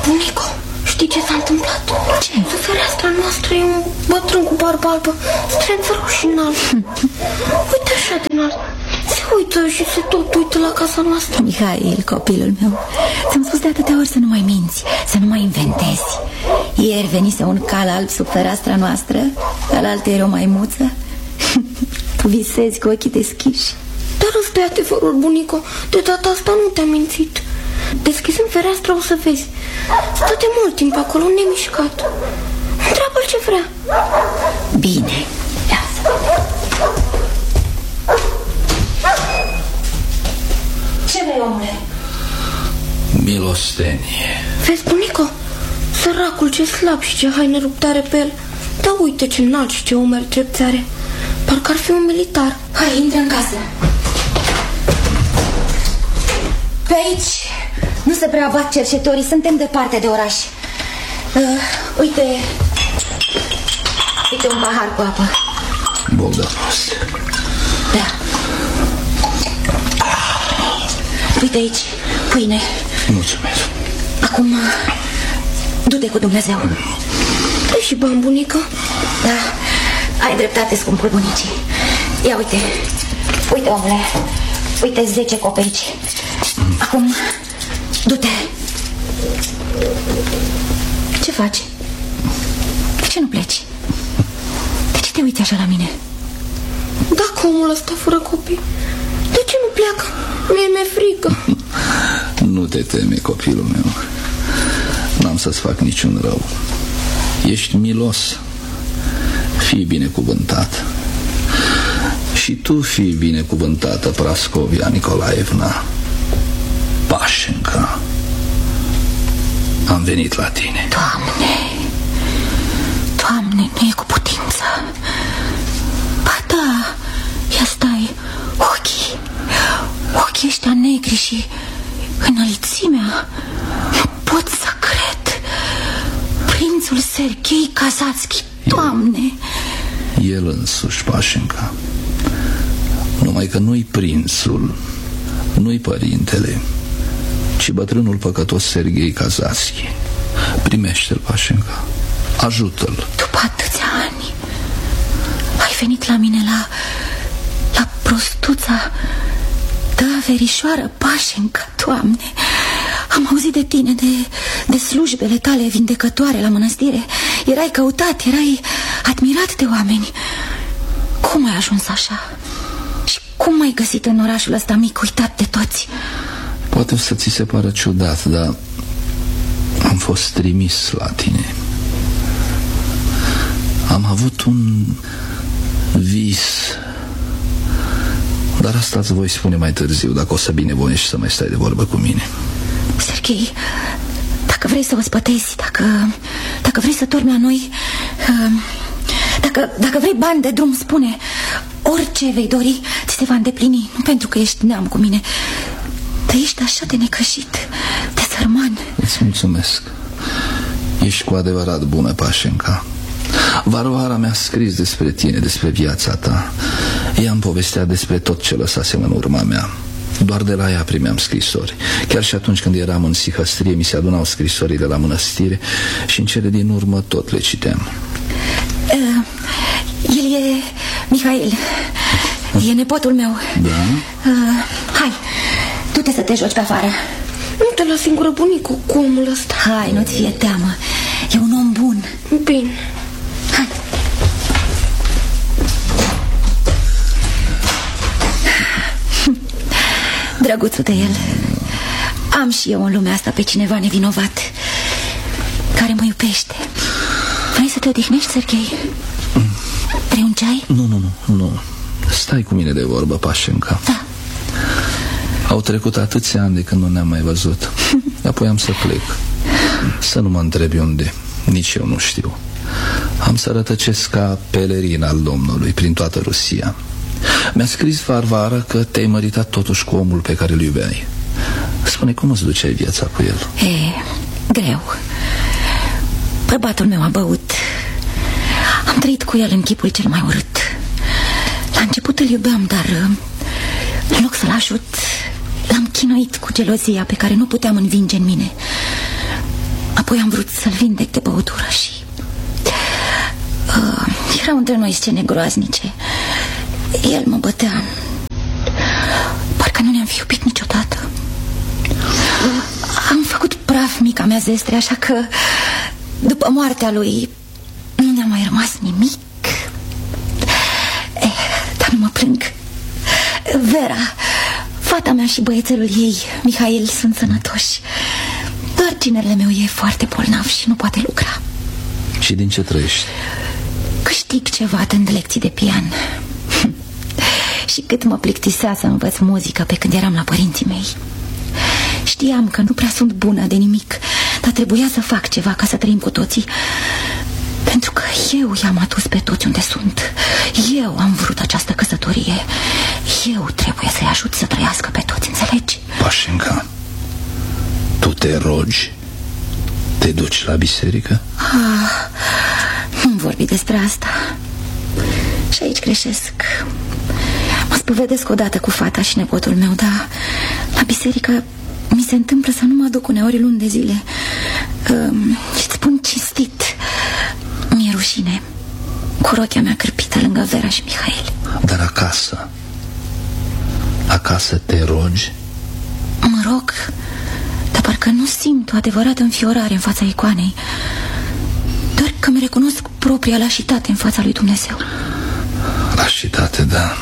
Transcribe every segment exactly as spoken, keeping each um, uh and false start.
Bunico, știi ce s-a întâmplat? Ce? Pe fereastra noastră e un bătrân cu barbă albă, strânțăros și înalt. Uite așa de înalt. Se uită și se tot uită la casa noastră. Mihail, copilul meu, ți-am spus de atâtea ori să nu mai minți, să nu mai inventezi. Ieri venise un cal alb sub fereastra noastră, alaltă era o maimuță. Tu visezi cu ochii deschiși. Dar ăsta e adevărul, bunico. De data asta nu te-am mințit. Deschizând fereastra o să vezi. Stă de mult timp acolo, nemișcat. Întreabă-l ce vrea. Bine. Ia să vedem. Ce vrei, omule? Milostenie. Vezi, bunico? Săracul, ce slab și ce haine rupte are pe el. Dar uite ce înalt și ce umeri drepți are. Parcă ar fi un militar. Hai, intră în casă. Pe aici nu se prea abat cercetorii, suntem departe de oraș. uh, Uite, uite un pahar cu apă. Bogdanos. Da. Uite aici, pâine. Mulțumesc. Acum, du-te cu Dumnezeu. Dă și bani, bunică. Da, ai dreptate, scumpul bunicii. Ia uite, uite, omule, uite zece copeici. Acum, du-te. Ce faci? De ce nu pleci? De ce te uiți așa la mine? Dacă omul ăsta fără copii, de ce nu pleacă? Mie mi-e frică. Nu te teme, copilul meu. N-am să-ți fac niciun rău. Ești milos. Fii binecuvântat. Și tu fii binecuvântată, Prascovia Nicolaevna. Pașenca, am venit la tine. Doamne, Doamne, nu e cu putință. Ba da, ia stai, ochii, ochii ăștia negri și înălțimea. Nu pot să cred. Prințul Serghei Kazatski, Doamne. El însuși, Pașenca. Numai că nu-i prințul, nu-i părintele, ci bătrânul păcătos Serghei Kazatski. Primește-l, Pașenca. Ajută-l. După atâția ani ai venit la mine la La prostuța Da, verișoară Pașenca, Doamne. Am auzit de tine, de, de slujbele tale vindecătoare la mănăstire. Erai căutat, erai admirat de oameni. Cum ai ajuns așa? Și cum ai găsit în orașul ăsta mic, uitat de toți? Poate să ți se pară ciudat, dar am fost trimis la tine. Am avut un vis, dar asta îți voi spune mai târziu, dacă o să binevoiești să mai stai de vorbă cu mine. Serghei, dacă vrei să o spătezi, dacă, dacă vrei să dormi la noi, dacă, dacă vrei bani de drum, spune. Orice vei dori, ți se va îndeplini. Nu pentru că ești neam cu mine, dar ești așa de necășit, de sărman. Îți mulțumesc. Ești cu adevărat bună, Pașenca. Varvara mi-a scris despre tine, despre viața ta. Ea îmi povestea despre tot ce lăsasem în urma mea. Doar de la ea primeam scrisori. Chiar și atunci când eram în sihăstrie, mi se adunau scrisorile la mănăstire și în cele din urmă tot le citeam. uh, El e Mihail, e nepotul meu. Da? uh, Hai, du-te să te joci pe afară. Nu te las singură, bunicu, cu omul ăsta. Hai, nu-ți fie teamă, e un om bun. Bine. Hai. Drăguțul de el. Am și eu în lumea asta pe cineva nevinovat care mă iubește. Vrei să te odihnești, Serghei? Vrei un ceai? Nu, nu, nu, nu. Stai cu mine de vorbă, Pașenca. Da. Au trecut atâția ani de când nu ne-am mai văzut. Apoi am să plec. Să nu mă întrebi unde. Nici eu nu știu. Am să rătăcesc ca pelerin al Domnului prin toată Rusia. Mi-a scris Varvara că te-ai măritat totuși cu omul pe care îl iubeai. Spune, cum îți duceai viața cu el? E, greu. Bărbatul meu a băut. Am trăit cu el în chipul cel mai urât. La început îl iubeam, dar în loc să-l ajut, l-am chinuit cu gelozia pe care nu puteam învinge în mine. Apoi am vrut să-l vindec de băutură și... Uh, erau între noi scene groaznice. El mă bătea. Parcă nu ne-am fi iubit niciodată. Am făcut praf mica mea zestre, așa că după moartea lui nu ne-a mai rămas nimic. eh, Dar nu mă plâng. Vera, fata mea și băiețelul ei, Mihail, sunt sănătoși. Doar ginerele meu e foarte bolnav și nu poate lucra. Și din ce trăiești? Câștig ceva dând lecții de pian. Și cât mă plictisea să învăț muzică pe când eram la părinții mei. Știam că nu prea sunt bună de nimic, dar trebuia să fac ceva ca să trăim cu toții. Pentru că eu i-am adus pe toți unde sunt. Eu am vrut această căsătorie. Eu trebuie să-i ajut să trăiască pe toți, înțelegi? Pașenca, tu te rogi? Te duci la biserică? Ah, nu vorbi despre asta. Și aici greșesc. Mă spovedesc odată cu fata și nepotul meu, dar la biserică mi se întâmplă să nu mă duc uneori luni de zile. um, Și-ți spun cinstit, mi-e rușine cu rochea mea cârpită lângă Vera și Mihail. Dar acasă? Acasă te rogi? Mă rog, dar parcă nu simt o adevărată înfiorare în fața icoanei. Doar că mi recunosc propria lașitate în fața lui Dumnezeu. Lașitate, da.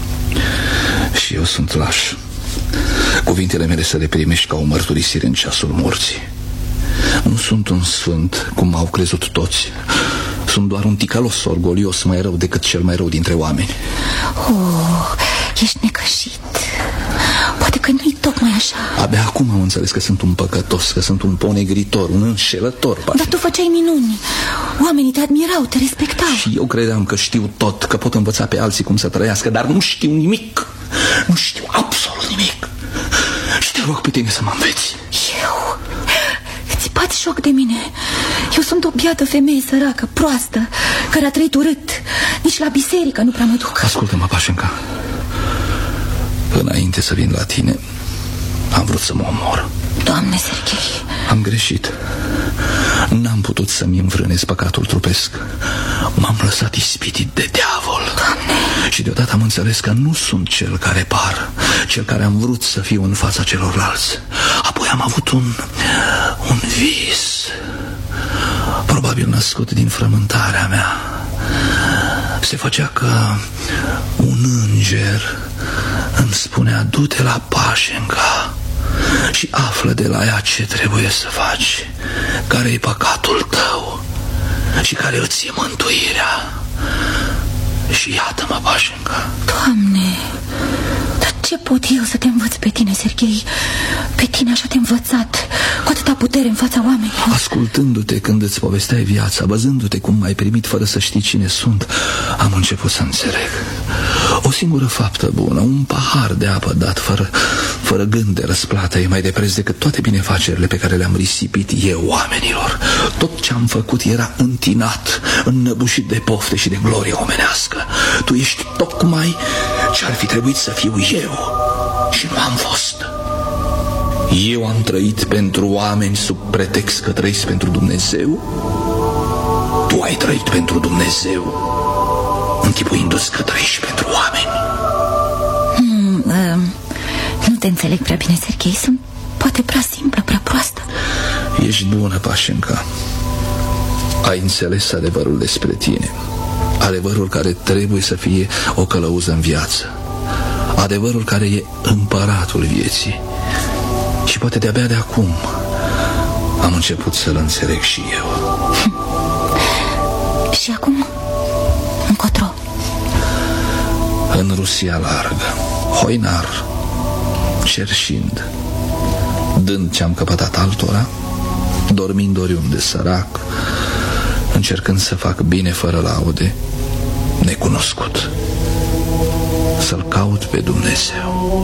Și eu sunt laș. Cuvintele mele să le primești ca o mărturisire în ceasul morții. Nu sunt un sfânt, cum au crezut toți. Sunt doar un ticălos orgolios, mai rău decât cel mai rău dintre oameni. Oh, ești necășit. Poate că nu-i tocmai așa. Abia acum am înțeles că sunt un păcătos, că sunt un ponegritor, un înșelător. Parcă. Dar tu făceai minuni. Oamenii te admirau, te respectau. Și eu credeam că știu tot, că pot învăța pe alții cum să trăiască, dar nu știu nimic. Nu știu absolut nimic. Și te rog pe tine să mă înveți. Eu? Îți bați joc de mine. Eu sunt o biată femeie săracă, proastă, care a trăit urât. Nici la biserică nu prea mă duc. Ascultă-mă, Pașenca. Înainte să vin la tine, am vrut să mă omor. Doamne, Serghei, am greșit. N-am putut să-mi înfrânez păcatul trupesc. M-am lăsat ispitit de diavol. Doamne. Și deodată am înțeles că nu sunt cel care par, cel care am vrut să fiu în fața celorlalți. Apoi am avut un, un vis, probabil născut din frământarea mea. Se făcea că un înger îmi spunea: du-te la Pașenca și află de la ea ce trebuie să faci, care e păcatul tău și care îți e mântuirea. Și iată-mă, Pașenca. Doamne, dar ce pot eu să te învăț pe tine, Serghei? Pe tine așa te-am învățat, cu atâta putere în fața oamenilor. Ascultându-te când îți povesteai viața, văzându-te cum m-ai primit fără să știi cine sunt, am început să înțeleg. O singură faptă bună, un pahar de apă dat fără, fără gând de răsplată, e mai de preț decât toate binefacerile pe care le-am risipit eu oamenilor. Tot ce am făcut era întinat, înnăbușit de pofte și de glorie omenească. Tu ești tocmai ce ar fi trebuit să fiu eu și nu am fost. Eu am trăit pentru oameni sub pretext că trăiesc pentru Dumnezeu. Tu ai trăit pentru Dumnezeu, închipuindu-ți că trăiești pentru oameni. mm, uh, Nu te înțeleg prea bine, Serghei. Sunt poate prea simplă, prea proastă. Ești bună, Pașenca. Ai înțeles adevărul despre tine, adevărul care trebuie să fie o călăuză în viață, adevărul care e împăratul vieții. Și poate de-abia de acum am început să-l înțeleg și eu. Și acum, încotro? În Rusia largă, hoinar, cerșind, dând ce-am căpătat altora, dormind oriunde sărac, încercând să fac bine fără laude, necunoscut, să-L caut pe Dumnezeu.